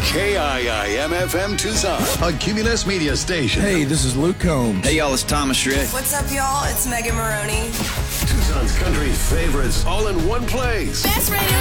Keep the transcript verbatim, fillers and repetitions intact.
K I I M F M Tucson, a Cumulus media station. Hey, this is Luke Combs. Hey, y'all, it's Thomas Schritt. What's up, y'all? It's Megan Maroney. Tucson's country favorites, all in one place. Best radio